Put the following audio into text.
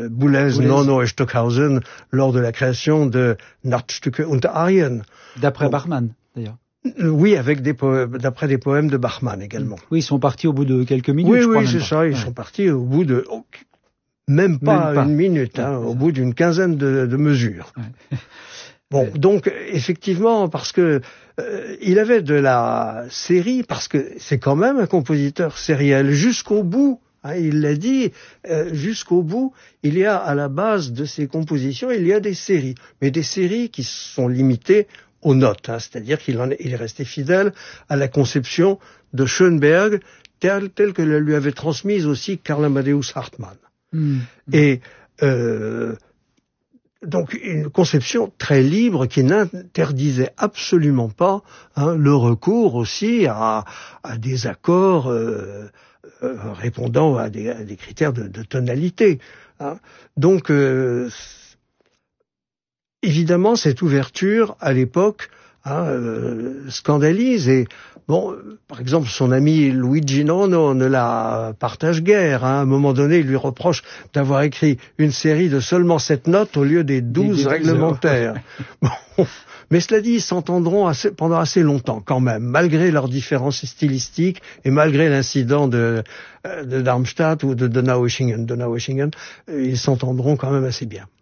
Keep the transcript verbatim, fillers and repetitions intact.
euh, Boulez, Nono et Stockhausen lors de la création de Nachtstücke und Arien. D'après Bon. Bachmann, d'ailleurs. Oui, avec des poèmes, d'après des poèmes de Bachmann également. Oui, ils sont partis au bout de quelques minutes, oui, je crois. Oui, même c'est pas. ça, ils ouais. sont partis au bout de... Oh, même pas, même pas une minute, hein, ouais, au bout d'une quinzaine de, de mesures. Ouais. Bon, donc effectivement, parce que euh, il avait de la série, parce que c'est quand même un compositeur sériel jusqu'au bout. Hein, il l'a dit, euh, jusqu'au bout, il y a à la base de ses compositions, il y a des séries, mais des séries qui sont limitées aux notes, hein, c'est-à-dire qu'il en est, il est resté fidèle à la conception de Schoenberg, telle, telle que la lui avait transmise aussi Karl Amadeus Hartmann. Mmh. Et euh, donc une conception très libre qui n'interdisait absolument pas hein, le recours aussi à, à des accords euh, euh, répondant à des, à des critères de, de tonalité. Hein. Donc euh, évidemment cette ouverture à l'époque hein, euh, scandalise et bon, par exemple, son ami Luigi Nono ne la partage guère. Hein. À un moment donné, il lui reproche d'avoir écrit une série de seulement sept notes au lieu des douze réglementaires. Bon. Mais cela dit, ils s'entendront assez, pendant assez longtemps quand même, malgré leurs différences stylistiques et malgré l'incident de, de Darmstadt ou de Donaueschingen. Donaueschingen, ils s'entendront quand même assez bien.